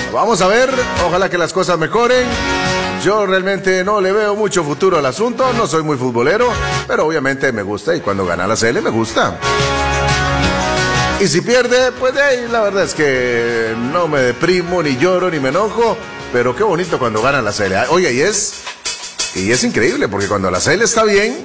Vamos a ver, ojalá que las cosas mejoren. Yo realmente no le veo mucho futuro al asunto, no soy muy futbolero, pero obviamente me gusta y cuando gana la CL me gusta. Y si pierde, pues la verdad es que no me deprimo, ni lloro, ni me enojo, pero qué bonito cuando gana la CL. Oye, y es increíble, porque cuando la CL está bien,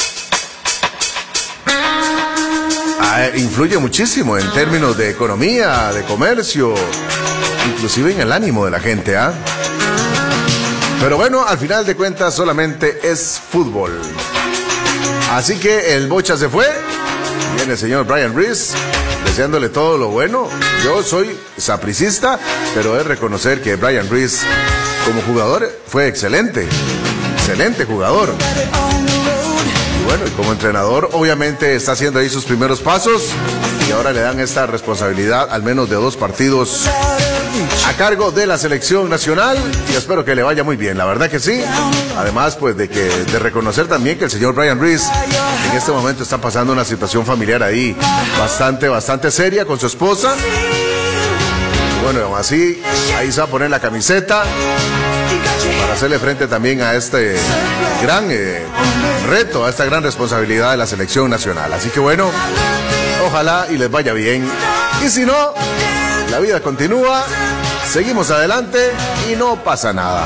influye muchísimo en términos de economía, de comercio, inclusive en el ánimo de la gente, ¿ah? Pero bueno, al final de cuentas solamente es fútbol. Así que el Bocha se fue. Viene el señor Bryan Ruiz, deseándole todo lo bueno. Yo soy sapricista, pero es reconocer que Bryan Ruiz como jugador fue excelente. Excelente jugador. Y bueno, y como entrenador obviamente está haciendo ahí sus primeros pasos. Y ahora le dan esta responsabilidad, al menos de 2 partidos a cargo de la selección nacional, y espero que le vaya muy bien, la verdad que sí. Además, pues de reconocer también que el señor Bryan Ruiz en este momento está pasando una situación familiar ahí bastante seria con su esposa. Bueno, así ahí se va a poner la camiseta para hacerle frente también a este gran reto, a esta gran responsabilidad de la selección nacional. Así que bueno, ojalá y les vaya bien. Y si no, la vida continúa, seguimos adelante y no pasa nada.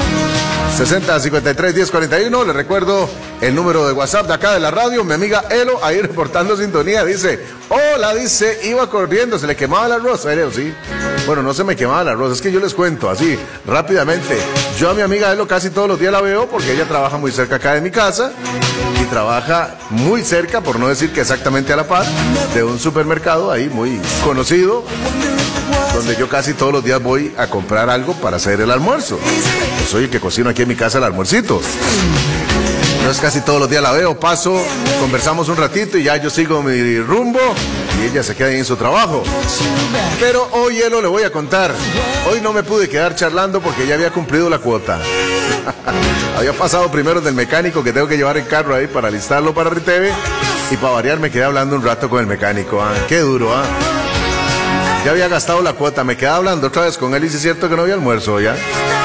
60-53-10-41, le recuerdo el número de WhatsApp de acá de la radio. Mi amiga Elo, ahí reportando sintonía, dice: hola, dice, iba corriendo, se le quemaba el arroz. Sí. Bueno, no se me quemaba el arroz, es que yo les cuento así, rápidamente. Yo a mi amiga Elo casi todos los días la veo porque ella trabaja muy cerca acá de mi casa y trabaja muy cerca, por no decir que exactamente a la par, de un supermercado ahí muy conocido, donde yo casi todos los días voy a comprar algo para hacer el almuerzo. Yo soy el que cocino aquí en mi casa el almuercito. Entonces casi todos los días la veo, paso, conversamos un ratito y ya yo sigo mi rumbo y ella se queda ahí en su trabajo. Pero hoy Elo le voy a contar. Hoy no me pude quedar charlando porque ya había cumplido la cuota. Había pasado primero del mecánico que tengo que llevar el carro ahí para alistarlo para RTV, y para variar me quedé hablando un rato con el mecánico. Qué duro, Ya había gastado la cuota, me quedaba hablando otra vez con él y si es cierto que no había almuerzo ya.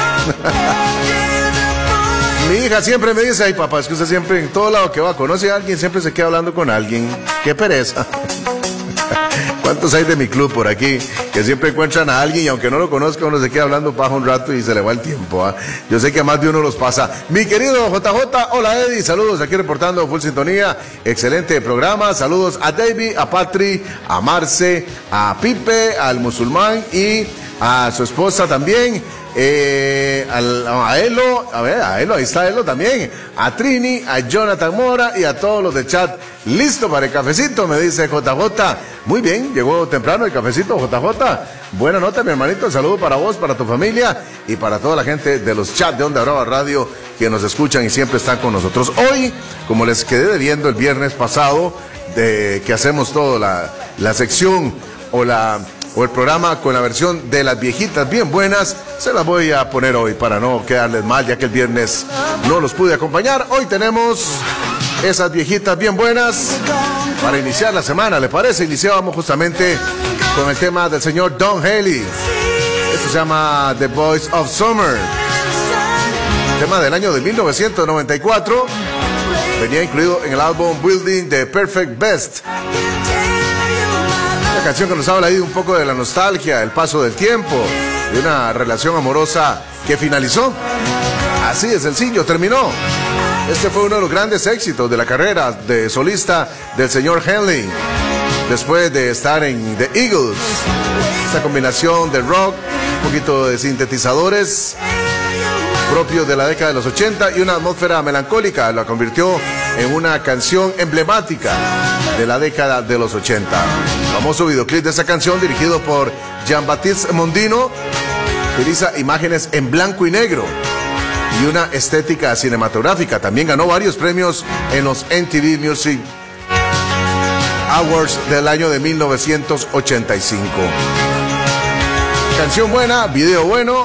Mi hija siempre me dice: ay papá, es que usted siempre en todo lado que va, conoce a alguien, siempre se queda hablando con alguien. Qué pereza. ¿Cuántos hay de mi club por aquí que siempre encuentran a alguien y aunque no lo conozca uno se queda hablando, pasa un rato y se le va el tiempo? Yo sé que a más de uno los pasa. Mi querido JJ, hola Eddie, saludos aquí reportando Full Sintonía, excelente programa, saludos a David, a Patri, a Marce, a Pipe, al musulmán y a su esposa también. A Elo, ahí está Elo también, a Trini, a Jonathan Mora y a todos los de chat. Listo para el cafecito, me dice JJ. Muy bien, llegó temprano el cafecito, JJ. Buena nota, mi hermanito. El saludo para vos, para tu familia y para toda la gente de los chats de Onda Brava Radio que nos escuchan y siempre están con nosotros. Hoy, como les quedé debiendo el viernes pasado, que hacemos toda la sección o el programa con la versión de las viejitas bien buenas, se las voy a poner hoy para no quedarles mal, ya que el viernes no los pude acompañar. Hoy tenemos esas viejitas bien buenas para iniciar la semana, ¿le parece? Iniciábamos justamente con el tema del señor Don Henley. Esto se llama The Voice of Summer, tema del año de 1994. Venía incluido en el álbum Building the Perfect Best. Una canción que nos habla ahí un poco de la nostalgia, el paso del tiempo, de una relación amorosa que finalizó. Así de sencillo, terminó. Este fue uno de los grandes éxitos de la carrera de solista del señor Henley, después de estar en The Eagles. Esta combinación de rock, un poquito de sintetizadores propios de la década de los 80 y una atmósfera melancólica la convirtió en una canción emblemática de la década de los 80. Famoso videoclip de esa canción dirigido por Jean-Baptiste Mondino utiliza imágenes en blanco y negro y una estética cinematográfica. También ganó varios premios en los MTV Music Awards del año de 1985. Canción buena, video bueno,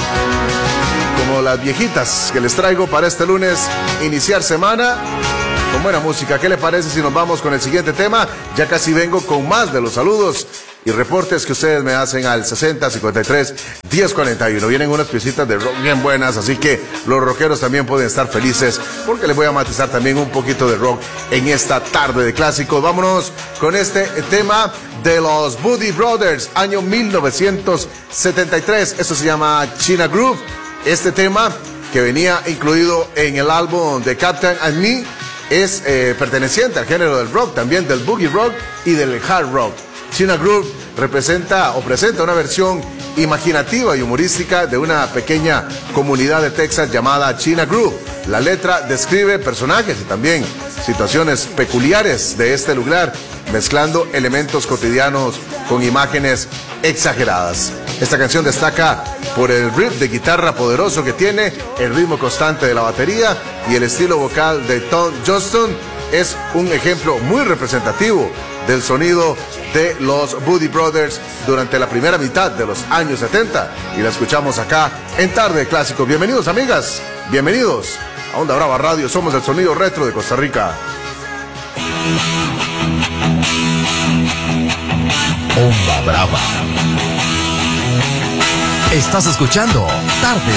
como las viejitas que les traigo para este lunes, iniciar semana. con buena música. ¿Qué le parece si nos vamos con el siguiente tema? Ya casi vengo con más de los saludos y reportes que ustedes me hacen al 6053-1041. Vienen unas piecitas de rock bien buenas, así que los rockeros también pueden estar felices porque les voy a matizar también un poquito de rock en esta tarde de clásicos. Vámonos con este tema de los Boogie Brothers, año 1973. Esto se llama China Groove. Este tema, que venía incluido en el álbum de Captain and Me, es perteneciente al género del rock, también del boogie rock y del hard rock. China Groove presenta una versión imaginativa y humorística de una pequeña comunidad de Texas llamada China Groove. La letra describe personajes y también situaciones peculiares de este lugar, mezclando elementos cotidianos con imágenes exageradas. Esta canción destaca por el riff de guitarra poderoso que tiene, el ritmo constante de la batería y el estilo vocal de Tom Johnston. Es un ejemplo muy representativo del sonido de los Boogie Brothers durante la primera mitad de los años 70 y la escuchamos acá en Tarde Clásico. Bienvenidos, amigas, bienvenidos a Onda Brava Radio. Somos el sonido retro de Costa Rica. Onda Brava. Estás escuchando Tarde